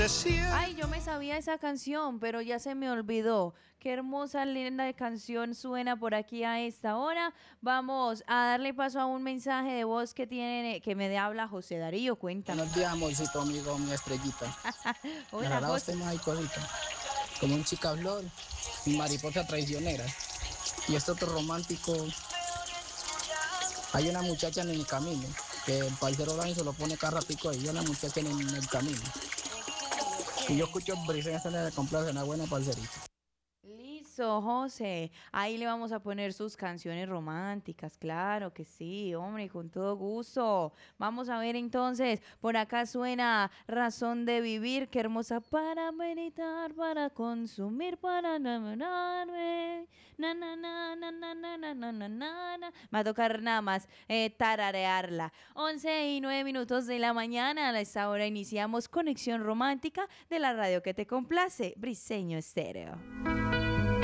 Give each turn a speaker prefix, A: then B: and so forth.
A: Ay, yo me sabía esa canción, pero ya se me olvidó. Qué hermosa, linda canción suena por aquí a esta hora. Vamos a darle paso a un mensaje de voz que me habla José Darío. Cuéntame.
B: Buenos días, amorcito, amigo, mi estrellita. Me
A: Hola,
B: agrada usted
A: José.
B: más y cosita. Como un chica flor y mariposa traicionera. Y esto otro romántico. Hay una muchacha en el camino, que el parcero va y se lo pone cada ratico ahí. Hay una muchacha en el camino.
A: Ok,
B: Y yo
A: ok.
B: escucho brisa en esa le complace una buena parcerita.
A: Listo, José. Ahí le vamos a poner sus canciones románticas, claro que sí, hombre, con todo gusto. Vamos a ver entonces, por acá suena Razón de Vivir, qué hermosa para meditar, para consumir, para enamorarme. Na, na, na, na, na, na, na, na, na, na, na. Me va a tocar nada más tararearla. 11:09 de la mañana, a esta hora iniciamos Conexión Romántica de la radio que te complace, Briseño Estéreo.